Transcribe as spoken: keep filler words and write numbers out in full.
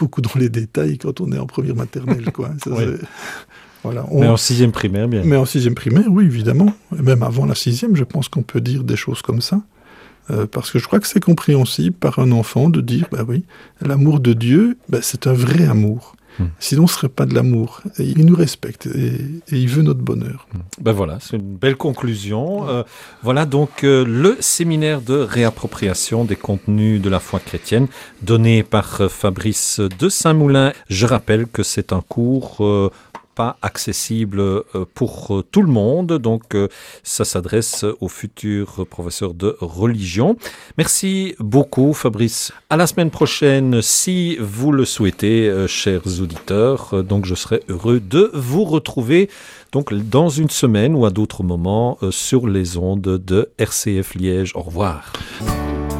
beaucoup dans les détails quand on est en première maternelle, quoi. Ça, oui. c'est... Voilà, on... Mais en sixième primaire, bien. Mais en sixième primaire, oui, évidemment. Et même avant la sixième, je pense qu'on peut dire des choses comme ça. Euh, parce que je crois que c'est compréhensible par un enfant de dire, bah oui, l'amour de Dieu, bah, c'est un vrai amour. Mmh. Sinon, ce ne serait pas de l'amour. Et il nous respecte et, et il veut notre bonheur. Mmh. Ben voilà, c'est une belle conclusion. Euh, voilà donc euh, le séminaire de réappropriation des contenus de la foi chrétienne donné par euh, Fabrice de Saint-Moulin. Je rappelle que c'est un cours... Euh, pas accessible pour tout le monde, donc ça s'adresse aux futurs professeurs de religion. Merci beaucoup Fabrice. À la semaine prochaine, si vous le souhaitez, chers auditeurs. Donc je serai heureux de vous retrouver donc dans une semaine ou à d'autres moments sur les ondes de R C F Liège. Au revoir.